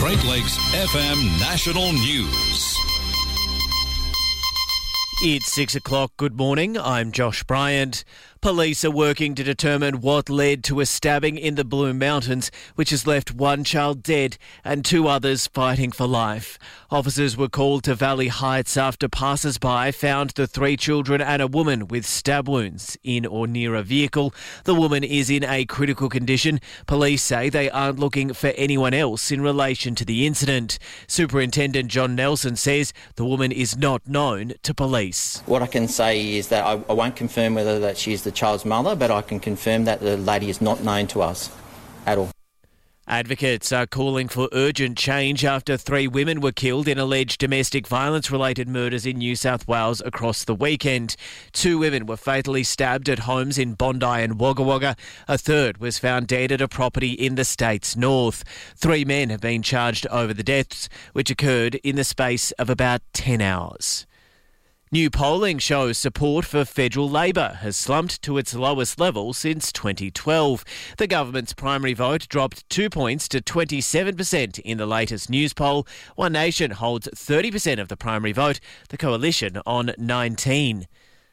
Great Lakes FM National News. It's 6 o'clock. Good morning. I'm Josh Bryant. Police are working to determine what led to a stabbing in the Blue Mountains, which has left one child dead and two others fighting for life. Officers were called to Valley Heights after passers-by found the three children and a woman with stab wounds in or near a vehicle. The woman is in a critical condition. Police say they aren't looking for anyone else in relation to the incident. Superintendent John Nelson says the woman is not known to police. What I can say is that I won't confirm whether that she is the child's mother, but I can confirm that the lady is not known to us at all. Advocates are calling for urgent change after three women were killed in alleged domestic violence-related murders in New South Wales across the weekend. Two women were fatally stabbed at homes in Bondi and Wagga Wagga. A third was found dead at a property in the state's north. Three men have been charged over the deaths, which occurred in the space of about 10 hours. New polling shows support for federal Labor has slumped to its lowest level since 2012. The government's primary vote dropped 2 points to 27% in the latest news poll. One Nation holds 30% of the primary vote, the coalition on 19%.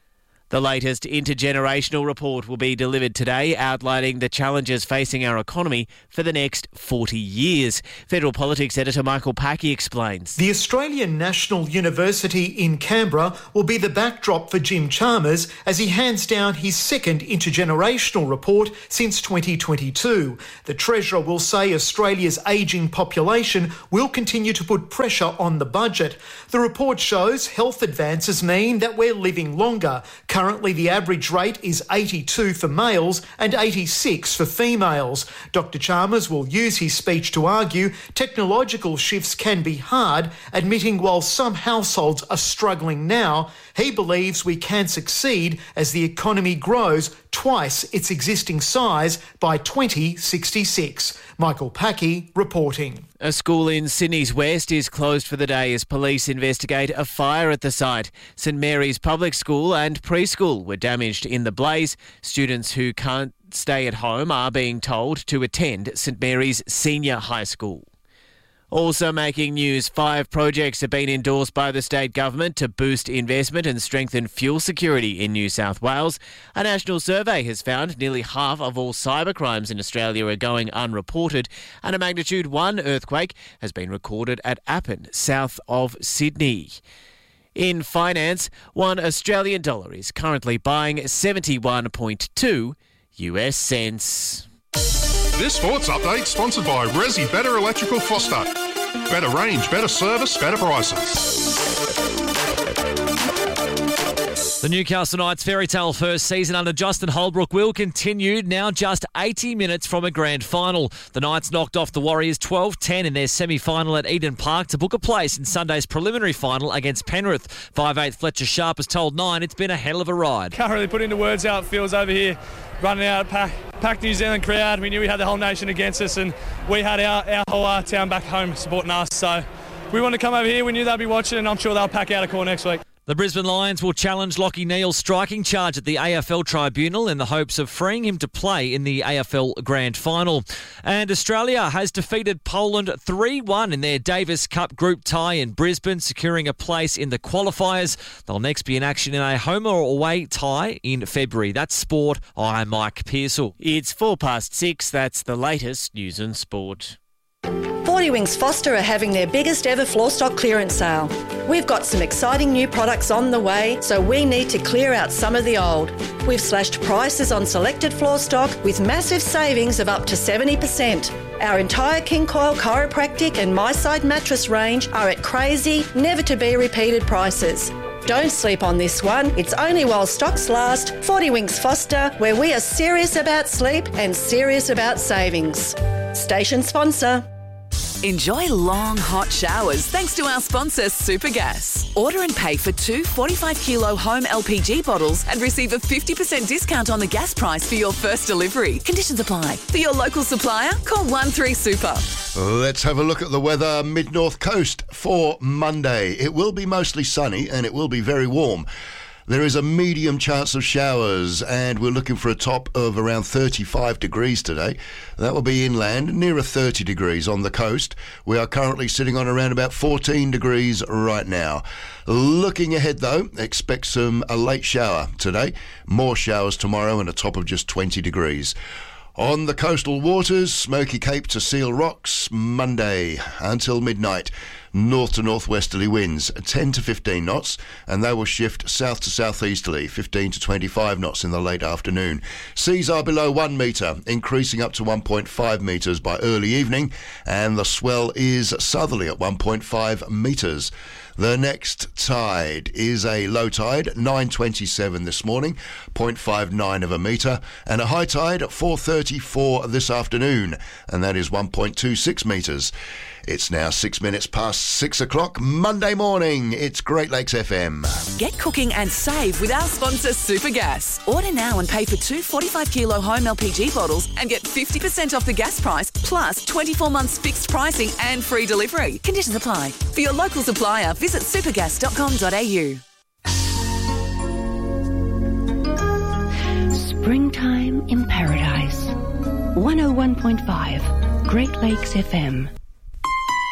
The latest intergenerational report will be delivered today, outlining the challenges facing our economy for the next 40 years. Federal Politics editor Michael Packey explains. The Australian National University in Canberra will be the backdrop for Jim Chalmers as he hands down his second intergenerational report since 2022. The Treasurer will say Australia's ageing population will continue to put pressure on the budget. The report shows health advances mean that we're living longer. Currently, the average rate is 82 for males and 86 for females. Dr. Chalmers will use his speech to argue technological shifts can be hard, admitting while some households are struggling now, he believes we can succeed as the economy grows twice its existing size by 2066. Michael Packey reporting. A school in Sydney's West is closed for the day as police investigate a fire at the site. St Mary's Public School and preschool were damaged in the blaze. Students who can't stay at home are being told to attend St Mary's Senior High School. Also making news, 5 projects have been endorsed by the state government to boost investment and strengthen fuel security in New South Wales. A national survey has found nearly half of all cybercrimes in Australia are going unreported, and a magnitude 1 earthquake has been recorded at Appin, south of Sydney. In finance, $1 Australian is currently buying 71.2 US cents. This sports update sponsored by Resi Better Electrical Foster. Better range, better service, better prices. The Newcastle Knights fairy tale first season under Justin Holbrook will continue, now just 80 minutes from a grand final. The Knights knocked off the Warriors 12-10 in their semi-final at Eden Park to book a place in Sunday's preliminary final against Penrith. 5'8" Fletcher Sharp has told Nine it's been a hell of a ride. Can't really put into words how it feels over here, running out, packed New Zealand crowd. We knew we had the whole nation against us, and we had our whole town back home supporting us. So we wanted to come over here. We knew they'd be watching, and I'm sure they'll pack out a call next week. The Brisbane Lions will challenge Lachie Neale's striking charge at the AFL Tribunal in the hopes of freeing him to play in the AFL Grand Final. And Australia has defeated Poland 3-1 in their Davis Cup group tie in Brisbane, securing a place in the qualifiers. They'll next be in action in a home or away tie in February. That's sport. I'm Mike Pearsall. It's 6:04. That's the latest news and sport. 40 Wings Foster are having their biggest ever floor stock clearance sale. We've got some exciting new products on the way, so we need to clear out some of the old. We've slashed prices on selected floor stock with massive savings of up to 70%. Our entire King Coil chiropractic and My Side mattress range are at crazy, never to be repeated prices. Don't sleep on this one. It's only while stocks last. 40 Wings Foster, where we are serious about sleep and serious about savings. Station sponsor. Enjoy long, hot showers thanks to our sponsor, Supergas. Order and pay for 2 45-kilo home LPG bottles and receive a 50% discount on the gas price for your first delivery. Conditions apply. For your local supplier, call 13Super. Let's have a look at the weather mid-north coast for Monday. It will be mostly sunny and it will be very warm. There is a medium chance of showers, and we're looking for a top of around 35 degrees today. That will be inland, nearer 30 degrees on the coast. We are currently sitting on around about 14 degrees right now. Looking ahead, though, expect a late shower today. More showers tomorrow and a top of just 20 degrees. On the coastal waters, Smoky Cape to Seal Rocks, Monday until midnight. North to northwesterly winds, 10 to 15 knots, and they will shift south to southeasterly, 15 to 25 knots in the late afternoon. Seas are below 1 metre, increasing up to 1.5 metres by early evening, and the swell is southerly at 1.5 metres. The next tide is a low tide, 9:27 this morning, 0.59 of a metre, and a high tide at 4:34 this afternoon, and that is 1.26 metres. It's now 6 minutes past 6 o'clock, Monday morning. It's Great Lakes FM. Get cooking and save with our sponsor Supergas. Order now and pay for 2 45-kilo home LPG bottles and get 50% off the gas price, plus 24 months fixed pricing and free delivery. Conditions apply. For your local supplier, visit supergas.com.au. Springtime in Paradise. 101.5 Great Lakes FM.